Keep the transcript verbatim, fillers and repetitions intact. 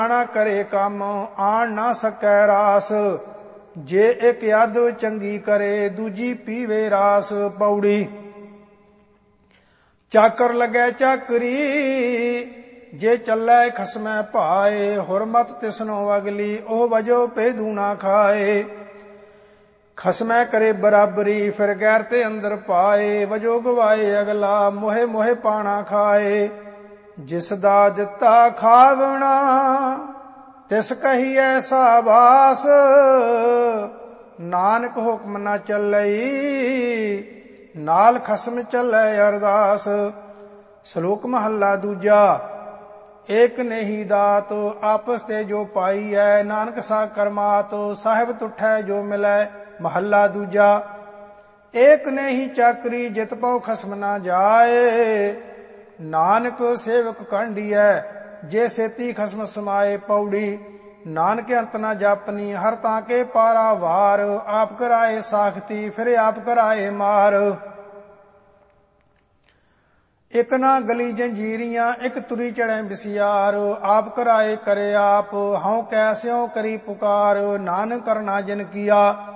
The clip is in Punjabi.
ਨਾ ਕਰੇ ਕੰਮ ਆਣ ਨਾ ਸਕੈ ਰਾਸ। ਜੇ ਇੱਕ ਯਦ ਚੰਗੀ ਕਰੇ ਦੂਜੀ ਪੀਵੇ ਰਾਸ। ਪੌੜੀ। ਚਾਕਰ ਲੱਗੈ ਚਾਕਰੀ ਜੇ ਚੱਲੈ ਖਸਮੈ ਭਾਏ। ਹੁਰਮਤ ਤਿਸਨੋ ਅਗਲੀ ਉਹ ਵਜੋ ਭੇਦੂ ਨਾ ਖਾਏ। ਖਸਮੈ ਕਰੇ ਬਰਾਬਰੀ ਫਿਰ ਗੈਰ ਤੇ ਅੰਦਰ ਪਾਏ। ਵਜੋ ਗਵਾਏ ਅਗਲਾ ਮੋਹਿ ਮੋਹਿ ਪਾਣਾ ਖਾਏ। ਜਿਸ ਦਾ ਦਿੱਤਾ ਖਾਵਣਾ ਤਿਸ ਕਹੀ ਐਸਾ ਬਾਸ। ਨਾਨਕ ਹੁਕਮ ਨਾ ਚੱਲਈ ਨਾਲ ਖਸਮ ਚੱਲੈ ਅਰਦਾਸ। ਸ਼ਲੋਕ ਮਹੱਲਾ ਦੂਜਾ। ਏਕ ਨਹੀਂ ਦਾਤ ਆਪਸ ਤੇ ਜੋ ਪਾਈ ਹੈ। ਨਾਨਕ ਸਾ ਕਰਮਾਤ ਸਾਹਿਬ ਤੁਠੈ ਜੋ ਮਿਲੈ। ਮਹੱਲਾ ਦੂਜਾ। ਏਕ ਨਹੀਂ ਚਾਕਰੀ ਜਿਤ ਪਉ ਖਸਮ ਨਾ ਜਾਏ। ਨਾਨਕ ਸੇਵਕ ਕਾਂਢੀਐ ਜੇ ਸੇਤੀ ਖਸਮ ਸਮਾਏ। ਪੌੜੀ। ਨਾਨਕ ਅੰਤ ਨਾ ਜਾਪਨੀ ਹਰ ਤਾਂ ਕੇ ਪਾਰਾ ਵਾਰ। ਆਪ ਕਰਾਏ ਸਾਖਤੀ ਫਿਰ ਆਪ ਕਰਾਏ ਮਾਰ। ਇਕ ਨਾ ਗਲੀ ਜੰਜੀਰੀਆਂ ਇਕ ਤੁਰੀ ਚੜੈ ਬਿਸਿਆਰ। ਆਪ ਕਰਾਏ ਕਰੇ ਆਪ ਹਉ ਕੈਸਿਉ ਕਰੀ ਪੁਕਾਰ। ਨਾਨਕ ਕਰਨਾ ਜਿਨ ਕੀਆ